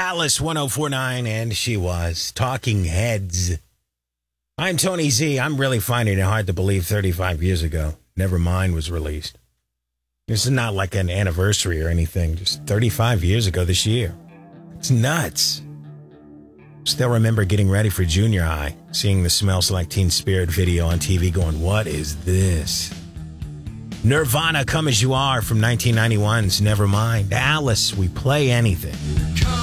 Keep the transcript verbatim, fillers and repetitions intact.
Alice one oh four point nine, and she was Talking Heads. I'm Tony Z. I'm really finding it hard to believe thirty-five years ago, Nevermind was released. This is not like an anniversary or anything, just thirty-five years ago this year. It's nuts. Still remember getting ready for junior high, seeing the Smells Like Teen Spirit video on T V going, what is this? Nirvana, Come As You Are from nineteen ninety-one's Nevermind. Alice, We Play Anything.